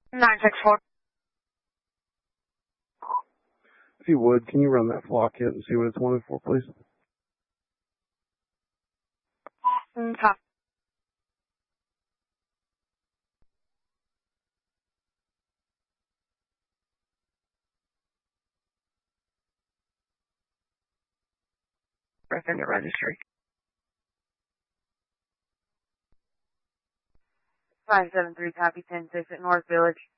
964. If you would, can you run that flock hit and see what it's wanted for, please? Copy. Within the registry. 573, copy 10-6 at North Village.